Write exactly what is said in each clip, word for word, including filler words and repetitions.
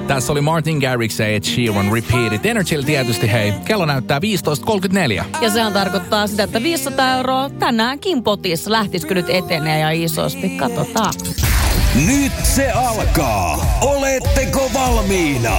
Tässä oli Martin Garrix ja Ed Sheeran Repeat It. Energyllä tietysti, hei, kello näyttää viisitoista kolmekymmentäneljä. Ja sehän tarkoittaa sitä, että viisisataa euroa tänäänkin potissa. Lähtisikö nyt etenee ja isosti? Katsotaan. Nyt se alkaa. Oletteko valmiina?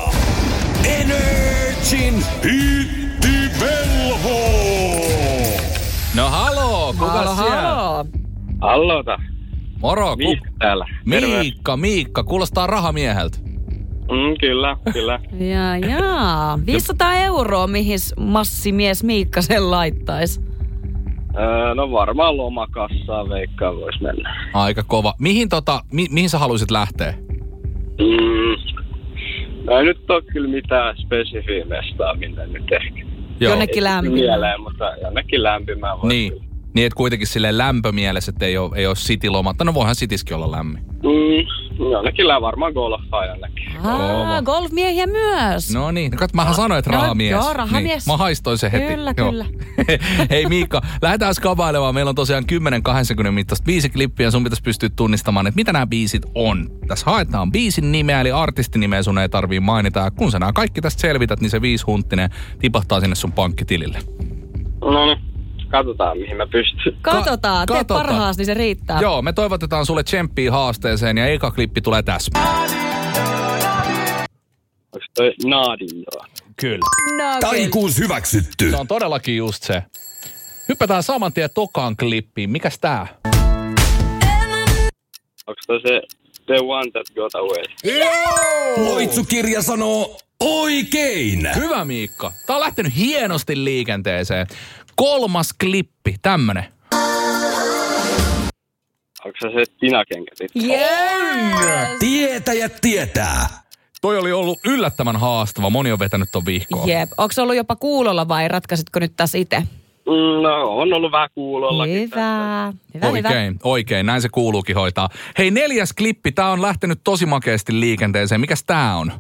Energin hittivelho! No haloo, kuka Halo, siellä? halo. Hallota. Moro, Miikka ku... täällä. Terve. Miikka, Miikka, kuulostaa rahamieheltä. Mm, kyllä, kyllä. Jaa, jaa. viisisataa euroa, mihin massimies Miikka sen laittaisi? Öö, no varmaan lomakassaa veikkaa vois mennä. Aika kova. Mihin, tota, mi, mihin sä haluaisit lähteä? Mm. No ei nyt ole kyllä mitään spesifiä mestaa, minne nyt ehkä. Joo. Jonnekin lämpimään. Mieleen, mutta jonnekin lämpimään voi. Niin. Niin, että kuitenkin silleen lämpömielessä, että ei ole, ei ole city-lomat. No voihan citiskin olla lämmin. Mm, jonnekin lää varmaan golfaa jonnekin. Ah, golfmiehiä myös. No niin, no kat, mähän sanoin, että No, rahamies. joo, rahamies. Niin, mä haistoin se heti. Kyllä, Joo. kyllä. Hei Miikka, lähdetään skavailemaan. Meillä on tosiaan kymmenen kaksikymmentä mittaista biisiklippiä. Sun pitäisi pystyä tunnistamaan, että mitä nämä biisit on. Tässä haetaan biisin nimeä, eli artistinimeä sun ei tarvii mainita. Ja kun sä nämä kaikki tästä selvität, niin se viishunttinen tipahtaa sinne sun pankkitilille. No niin, katsotaan mihin mä pystyn. Katsotaan, Ka- tee katsotaan. parhaas, niin se riittää. Joo, me toivotetaan sulle tsemppiä haasteeseen ja eka klippi tulee tässä. Onks toi Nadinjoa? Kyllä. No, Taikuus hyväksytty. Se on todellakin just se. Hypätään saman tien tokaan klippiin. Mikäs tää? Onks toi se The One That Got Away? Loitsukirja sanoo oikein. Hyvä Miikka. Tää on lähtenyt hienosti liikenteeseen. Kolmas klippi, tämmönen. Onks se se Tinakenkätit? Yes! Tietäjät tietää. Toi oli ollut yllättävän haastava. Moni on vetänyt ton vihkoon. Jep. Onko se ollut jopa kuulolla vai ratkaisitko nyt tässä itse? Mm, no on ollut vähän kuulollakin. Hyvä. Hyvä, hyvä. Oikein, oikein. Näin se kuuluukin hoitaa. Hei, neljäs klippi. Tää on lähtenyt tosi makeasti liikenteeseen. Mikäs tää on?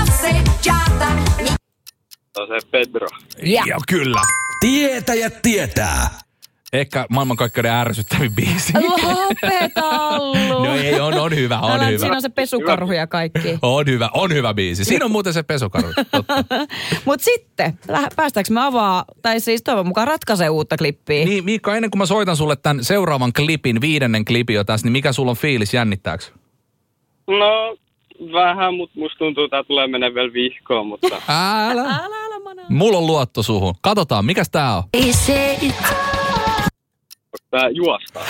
Se on se Pedro. Ja. Joo, kyllä. Tietäjät tietää. Ehkä maailmankaikkeuden ärsyttävin biisi. Lopeta, Allu. No ei, on, on hyvä, on Älä, hyvä. siinä on se pesukarhu ja kaikki. On hyvä, on hyvä biisi. Siinä on muuten se pesukarhu. Totta. Mut sitten, läh- päästäänkö me avaa, tai siis toivon mukaan ratkaisee uutta klippiä? Niin, Miikka, ennen kuin mä soitan sulle tämän seuraavan klipin, viidennen klipin jo tässä, niin mikä sulla on fiilis, jännittääks? No vähän, mutta musta tuntuu, että tää tulee mennä vielä vihkoon, mutta... Älä. Älä, älä, mana. Mulla on luotto suhun. Katsotaan, mikäs tää on? Onks tää juostaa?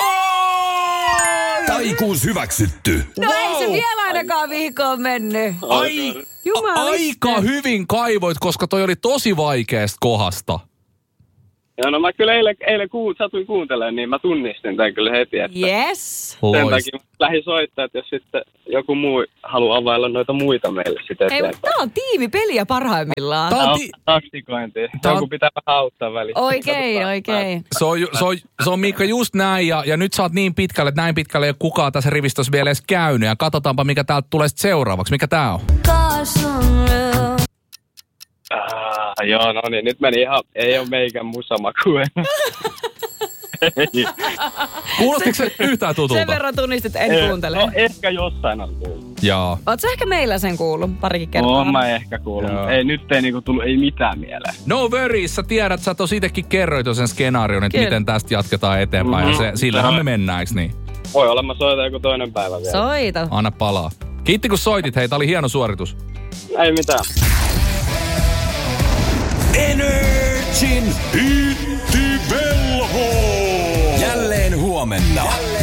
Taikuus hyväksytty. No wow. Ei se vielä ainakaan vihkoon mennyt. Ai, Jumaliste. aika hyvin kaivoit, koska toi oli tosi vaikeasta kohdasta. Ja no mä kyllä eilen, eilen kuul, satuin kuuntelemaan, niin mä tunnistin tämän kyllä heti, että Yes. sen Loist. takia lähdin soittaa, että jos sitten joku muu haluaa availla noita muita meille sitten Ei, eteenpäin. tää on tiimipeliä parhaimmillaan. Tää Tää on on ti- taktikointia. Tää on- Joku pitää vähän auttaa välissä. Oikein, Katsotaan. oikein. Se on, ju- se, on, se on Miikka just näin, ja, ja nyt sä oot niin pitkälle, että näin pitkälle ei ole kukaan tässä rivistössä vielä edes käynyt. Ja katsotaanpa, mikä täältä tulee sitten seuraavaksi. Mikä tää on? Ah, joo, no niin, nyt meni ihan, ei ole meikän musamaku enää. Ei. Kuulostiko se yhtään tutulta? Sen verran tunnistit, en kuuntele. No ehkä jossain on kuullut. Jaa. Oot sä ehkä meillä sen kuullut parikin kertaa? Oon mä ehkä kuullut, Joo. mutta ei, nyt ei niinku tullut ei mitään mieleen. No worries, sä tiedät, sä tos itekin kerroit jo sen skenaarion, että Kyllä. miten tästä jatketaan eteenpäin. Mhm. Ja se, sillähän me mennään, eiks niin? Voi olla, mä soitan joku toinen päivä vielä. Soita. Anna palaa. Kiitti kun soitit, hei, tää oli hieno suoritus. Ei mitään. Energin hittivelho. Jälleen huomenna. Jälleen